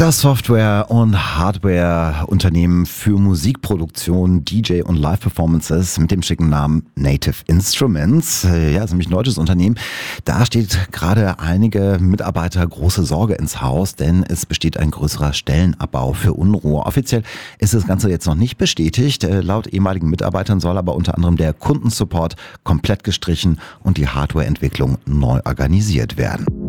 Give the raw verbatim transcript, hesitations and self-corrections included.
Das Software- und Hardware-Unternehmen für Musikproduktion, D J und Live-Performances mit dem schicken Namen Native Instruments. Ja, ist nämlich ein deutsches Unternehmen. Da steht gerade einige Mitarbeiter große Sorge ins Haus, denn es besteht ein größerer Stellenabbau für Unruhe. Offiziell ist das Ganze jetzt noch nicht bestätigt. Laut ehemaligen Mitarbeitern soll aber unter anderem der Kundensupport komplett gestrichen und die Hardwareentwicklung neu organisiert werden.